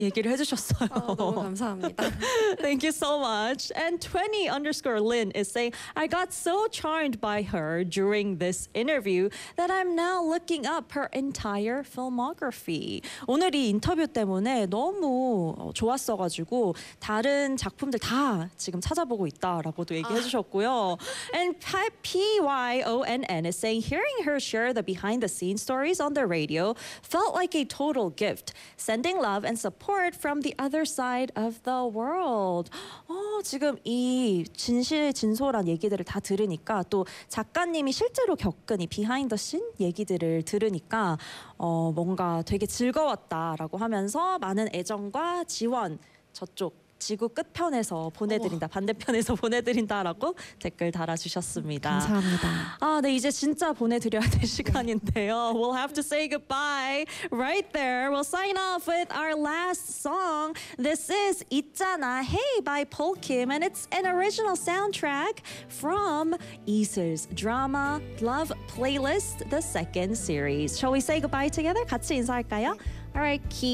얘기를 해주셨어요. 너무 감사합니다. Thank you so much. And 20_Lynn is saying, I got so charmed by her during this interview that I'm now looking up her entire filmography. 오늘 이 인터뷰 때문에 너무 좋았어가지고 다른 작품들 다 지금 찾아보고 있다라고도 얘기해 주셨고요. And PYONN is saying, hearing her share the behind the scenes stories on the radio felt like a total gift. Sending love and support from the other side of the world. 지금 이 진솔한 얘기들을 다 들으니까 또 작가님이 실제로 겪은 이 비하인드 씬 얘기들을 들으니까 뭔가 되게 즐거웠다라고 하면서 많은 애정과 지원 저쪽 지구 끝편에서 보내드린다, 반대편에서 보내드린다라고 댓글 달아주셨습니다. 감사합니다. 네, 이제 진짜 보내드려야 될 시간인데요. We'll have to say goodbye right there. We'll sign off with our last song. This is 있잖아 Hey by Paul Kim, and it's an original soundtrack from 이슬's drama Love Playlist, the second series. Shall we say goodbye together? 같이 인사할까요? Alright,